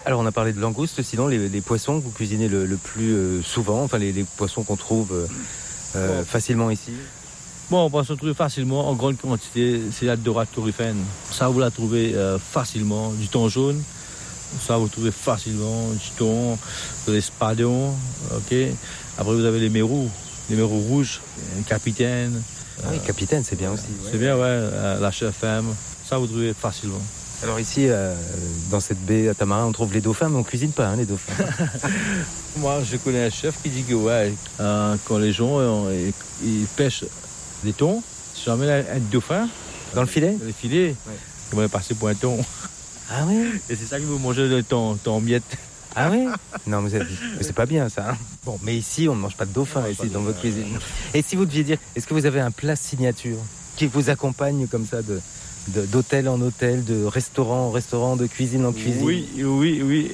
Alors on a parlé de langoustes, sinon les poissons que vous cuisinez le plus souvent, enfin les poissons qu'on trouve facilement ici. Bon, on peut se trouver facilement en grande quantité, c'est la dorade turrifène. Ça, vous la trouvez facilement. Du thon jaune, ça, vous trouvez facilement. Du thon, des espadons, ok. Après, vous avez les mérous rouges, capitaine. Ah oui, capitaine, c'est bien aussi. C'est bien, ouais, la chef femme. Ça, vous trouvez facilement. Alors ici, dans cette baie à Tamarin, on trouve les dauphins, mais on cuisine pas les dauphins. Moi, je connais un chef qui dit que ouais, quand les gens ils pêchent des thons, si jamais un dauphin Dans le filet? Dans les filets, ouais. Ils vont passer pour un thon. Ah oui? Et c'est ça qu'ils vont manger le thon en miettes. Ah oui? Non, mais c'est pas bien ça. Hein. Bon, mais ici, on ne mange pas de dauphin ici dans votre cuisine. Et si vous deviez dire, est-ce que vous avez un plat signature qui vous accompagne comme ça d'hôtel en hôtel, de restaurant en restaurant, de cuisine en cuisine? Oui.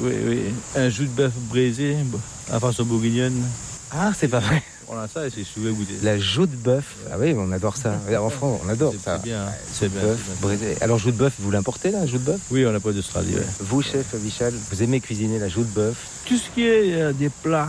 Un jus de bœuf braisé à façon bourguignonne. Ah, c'est pas vrai. On a ça et c'est souvent goûté. La joue de bœuf. Ah oui, on adore ça. En France, on adore ça. C'est bien. C'est bien. Bœuf braisé. Alors, joue de bœuf, vous l'importez là, joue de bœuf? Oui, on n'a pas d'Australie. Ouais. Vous, chef Vichal, vous aimez cuisiner la joue de bœuf? Tout ce qui est des plats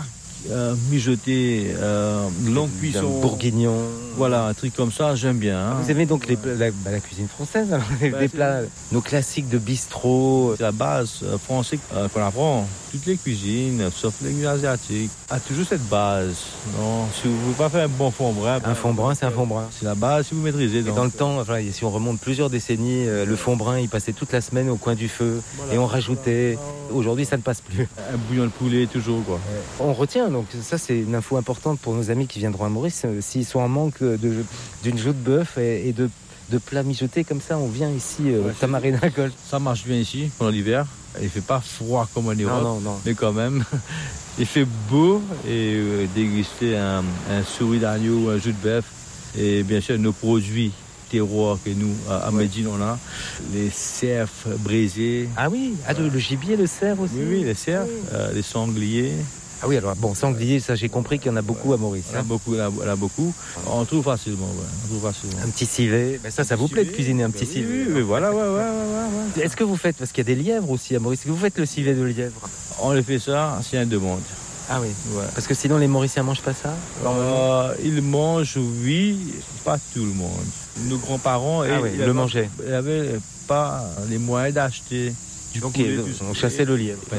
mijotés, longue cuisson. Bourguignon. Voilà, un truc comme ça, j'aime bien. Hein. Vous aimez donc la cuisine française, alors, des plats, nos classiques de bistrot. C'est la base française qu'on apprend. Toutes les cuisines, sauf les cuisines asiatiques, a toujours cette base. Non, si vous ne voulez pas faire un bon fond brun... Un fond brun, c'est un fond brun. C'est la base si vous maîtrisez. Et dans le temps, enfin, si on remonte plusieurs décennies, le fond brun, il passait toute la semaine au coin du feu. Voilà, et on rajoutait... Aujourd'hui, ça ne passe plus. Un bouillon de poulet, toujours, quoi. On retient, donc ça, c'est une info importante pour nos amis qui viendront à Maurice. S'ils sont en manque d'une joue de bœuf et de plats mijotés comme ça, on vient ici au Tamarin Golf. Ça marche bien ici pendant l'hiver. Il fait pas froid comme en Europe, non. Mais quand même, il fait beau et déguster un souris d'agneau ou un jus de bœuf. Et bien sûr, nos produits terroirs que nous, à Médine, on a. Les cerfs braisés. Ah oui, le gibier, le cerf aussi. Oui, les cerfs, les sangliers. Ah oui, alors bon, sanglier, ça j'ai compris qu'il y en a beaucoup à Maurice. Il y en a beaucoup. On trouve facilement, Un petit civet. Mais ça vous plaît de cuisiner un petit civet? Oui, voilà, ouais. Est-ce que vous faites, parce qu'il y a des lièvres aussi à Maurice, est-ce que vous faites le civet de lièvre? On le fait ça, c'est une demande. Ah oui, ouais. Parce que sinon les Mauriciens mangent pas ça? Ils mangent, oui, pas tout le monde. Nos grands-parents le mangeaient. Ils n'avaient pas les moyens d'acheter du poulet. On chassait le lièvre.